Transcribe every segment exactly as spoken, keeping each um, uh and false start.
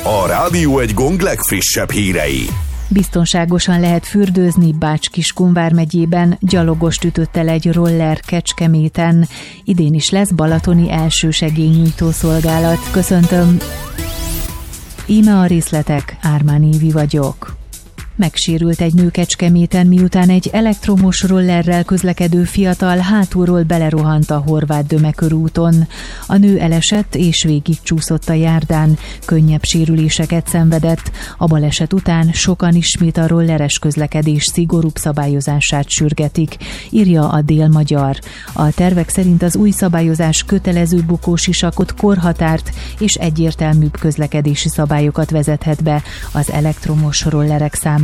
a Rádió Egy Gong legfrissebb hírei. Biztonságosan lehet fürdőzni Bács-Kiskun vármegyében, gyalogos ütött el egy roller Kecskeméten. Idén is lesz balatoni elsősegélynyújtó szolgálat. Köszöntöm! Íme a részletek, Ármán Évi vagyok. Megsérült egy nő Kecskeméten, miután egy elektromos rollerrel közlekedő fiatal hátulról belerohant a Horváth-Döme körúton. A nő elesett és végigcsúszott a járdán, könnyebb sérüléseket szenvedett. A baleset után sokan ismét a rolleres közlekedés szigorúbb szabályozását sürgetik, írja a Dél-Magyar. A tervek szerint az új szabályozás kötelező bukósisakot, korhatárt és egyértelműbb közlekedési szabályokat vezethet be az elektromos rollerek számára.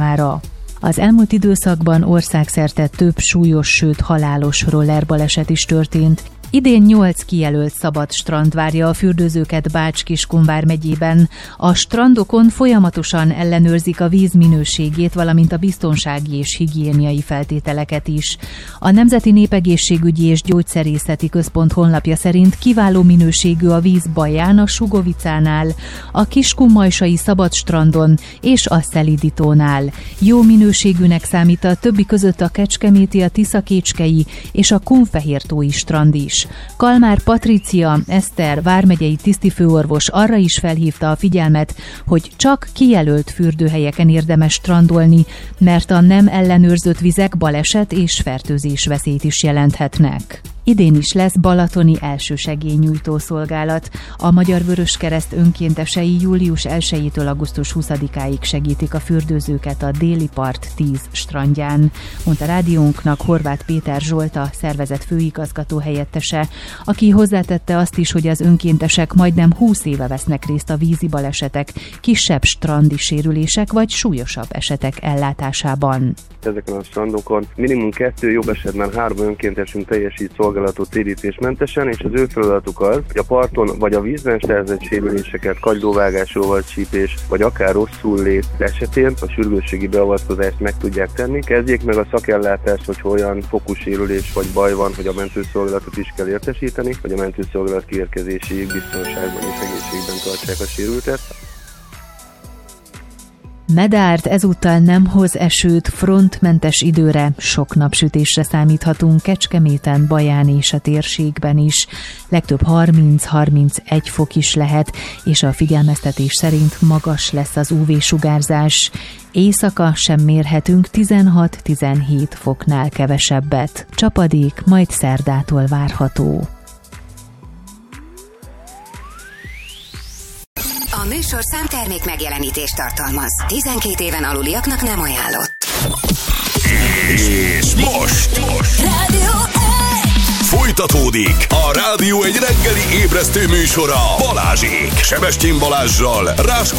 Az elmúlt időszakban országszerte több súlyos, sőt halálos rollerbaleset is történt. Idén nyolc kijelölt szabad strand várja a fürdőzőket Bács-Kiskun vármegyében. A strandokon folyamatosan ellenőrzik a víz minőségét, valamint a biztonsági és higiéniai feltételeket is. A Nemzeti Népegészségügyi és Gyógyszerészeti Központ honlapja szerint kiváló minőségű a víz Baján, a Sugovicánál, a Kiskunmajsai szabad strandon és a Szelidítónál. Jó minőségűnek számít a többi között a Kecskeméti, a Tiszakécskei és a Kunfehértói strand is. Kalmár Patricia Eszter vármegyei tisztifőorvos arra is felhívta a figyelmet, hogy csak kijelölt fürdőhelyeken érdemes strandolni, mert a nem ellenőrzött vizek baleset és fertőzés veszélyt is jelenthetnek. Idén is lesz balatoni elsősegélynyújtó szolgálat. A Magyar Vöröskereszt önkéntesei július elsejétől augusztus huszadikáig segítik a fürdőzőket a Déli Part tíz strandján, mondta rádiónknak Horváth Péter Zsolt, a szervezet főigazgató helyettese, aki hozzátette azt is, hogy az önkéntesek majdnem húsz éve vesznek részt a vízi balesetek, kisebb strandi sérülések vagy súlyosabb esetek ellátásában. Ezeken a strandokon minimum kettő, jobb esetben három önkéntesünk teljesít szolgálatot térítésmentesen, és az ő feladatuk az, hogy a parton vagy a vízben szerzett sérüléseket, kagylóvágásról, csípés, vagy akár rosszul lét esetén a sürgősségi beavatkozást meg tudják tenni. Kezdjék meg a szakellátást, hogy olyan fokú sérülés vagy baj van, hogy a mentőszolgálatot is kell értesíteni, hogy a mentőszolgálat kiérkezéséig biztonságban és egészségben tartsák a sérültet. Medárd ezúttal nem hoz esőt, frontmentes időre, sok napsütésre számíthatunk Kecskeméten, Baján és a térségben is. Legtöbb harminc-harmincegy fok is lehet, és a figyelmeztetés szerint magas lesz az ú vé-sugárzás. Éjszaka sem mérhetünk tizenhat-tizenhét foknál kevesebbet. Csapadék majd szerdától várható. A műsorszám termék megjelenítést tartalmaz. tizenkét éven aluliaknak nem ajánlott. És most, most. Rádió egy! Folytatódik a Rádió Egy reggeli ébresztő műsora Balázsék. Sebestyén Balázssal, Ráskó